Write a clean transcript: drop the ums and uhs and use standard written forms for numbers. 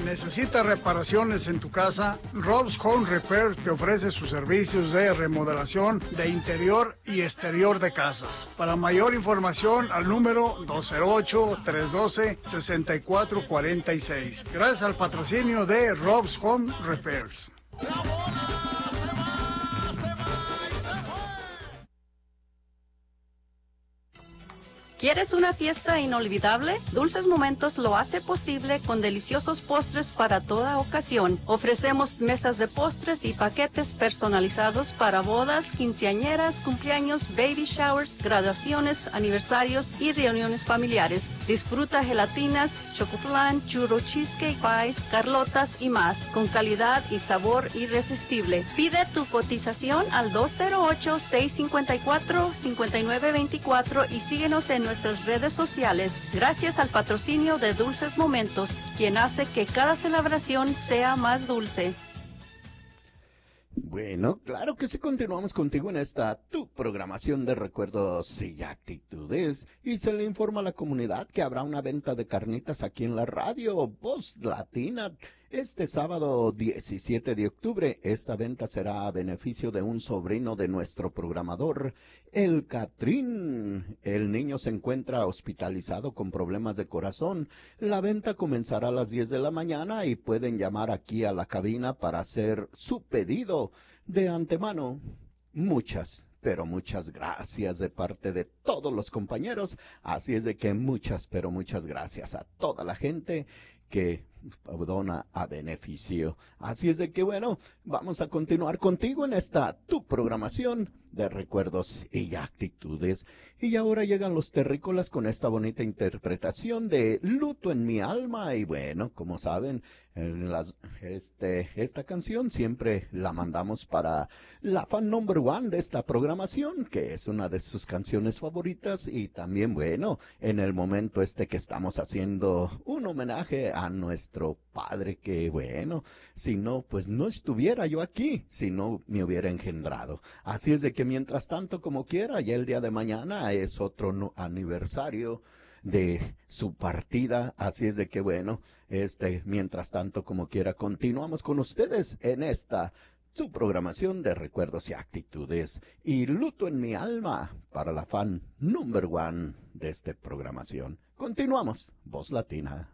¿Necesitas reparaciones en tu casa? Rob's Home Repair te ofrece sus servicios de remodelación de interior y exterior de casas. Para mayor información al número 208-312-6446. Gracias al patrocinio de Rob's Home Repairs. ¿Quieres una fiesta inolvidable? Dulces Momentos lo hace posible con deliciosos postres para toda ocasión. Ofrecemos mesas de postres y paquetes personalizados para bodas, quinceañeras, cumpleaños, baby showers, graduaciones, aniversarios y reuniones familiares. Disfruta gelatinas, chocoflan, churro cheesecake pies, carlotas y más, con calidad y sabor irresistible. Pide tu cotización al 208-654-5924 y síguenos en nuestras redes sociales, gracias al patrocinio de Dulces Momentos, quien hace que cada celebración sea más dulce. Bueno, claro que sí, continuamos contigo en esta tu programación de recuerdos y actitudes, y se le informa a la comunidad que habrá una venta de carnitas aquí en la radio Voz Latina este sábado 17 de octubre. Esta venta será a beneficio de un sobrino de nuestro programador, el Catrín. El niño se encuentra hospitalizado con problemas de corazón. La venta comenzará a las 10 de la mañana y pueden llamar aquí a la cabina para hacer su pedido. De antemano, pero muchas gracias de parte de todos los compañeros. Así es de que muchas gracias a toda la gente que dona a beneficio. Así es de que bueno, vamos a continuar contigo en esta tu programación de recuerdos y actitudes. Y ahora llegan los terrícolas con esta bonita interpretación de Luto en mi alma. Y bueno, como saben, esta canción siempre la mandamos para la fan number one de esta programación, que es una de sus canciones favoritas. Y también, bueno, en el momento que estamos haciendo un homenaje a nuestro padre, que bueno, si no, pues no estuviera yo aquí, si no me hubiera engendrado. Así es de que mientras tanto, como quiera, ya el día de mañana es otro aniversario de su partida. Así es de que bueno, mientras tanto, como quiera, continuamos con ustedes en esta su programación de recuerdos y actitudes, y Luto en mi alma para la fan number one de esta programación. Continuamos, Voz Latina.